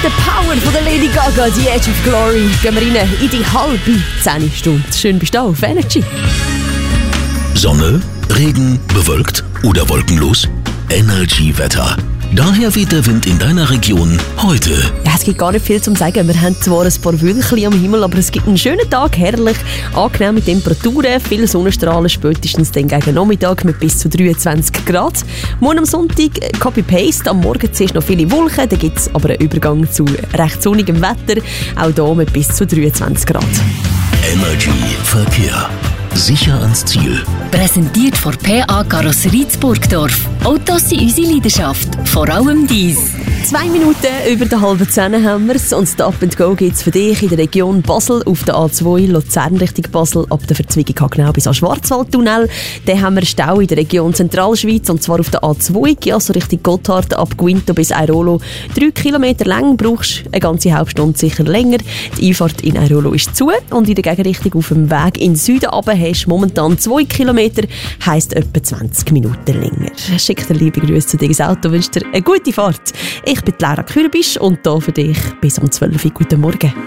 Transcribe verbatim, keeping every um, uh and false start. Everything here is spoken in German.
der Power von der Lady Gaga, die Edge of Glory. Gehen wir rein in die halbe zehn Stunde. Schön bist du auf Energy. Sonne, Regen, bewölkt oder wolkenlos? Energy-Wetter. Daher weht der Wind in deiner Region heute. Ja, es gibt gar nicht viel zu sagen. Wir haben zwar ein paar Wölkchen am Himmel, aber es gibt einen schönen Tag, herrlich, angenehme Temperaturen, viele Sonnenstrahlen, spätestens dann gegen Nachmittag mit bis zu dreiundzwanzig Grad. Morgen am Sonntag Copy-Paste, am Morgen zuerst noch viele Wolken, dann gibt es aber einen Übergang zu recht sonnigem Wetter, auch hier mit bis zu dreiundzwanzig Grad. Energy Verkehr. Sicher ans Ziel. Präsentiert von P A Karosserie Burgdorf. Autos sind unsere Leidenschaft, vor allem dies. Zwei Minuten über der halben Zehn haben wir es und Stop and Go gibt es für dich in der Region Basel auf der A zwei Luzern Richtung Basel ab der Verzweigung Hagenau bis an Schwarzwaldtunnel. Dann haben wir Stau in der Region Zentralschweiz und zwar auf der A zwei, also Richtung Gotthard ab Guinto bis Airolo. Drei Kilometer lang, brauchst eine ganze halbe Stunde sicher länger. Die Einfahrt in Airolo ist zu und in der Gegenrichtung auf dem Weg in den Süden runter hast momentan zwei Kilometer, heisst etwa zwanzig Minuten länger. Schick dir liebe Grüße zu dir ins Auto, wünsche dir eine gute Fahrt. Ich bin Lara Kürbisch und hier für dich bis um zwölf Uhr. Guten Morgen.